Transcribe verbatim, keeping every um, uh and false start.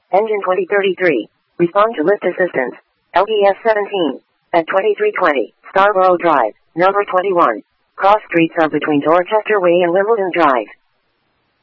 Engine twenty thirty-three. Respond to lift assistance. L D S seventeen. At twenty-three twenty. Scarborough Drive. Number twenty-one. Cross streets are between Dorchester Way and Wimbledon Drive.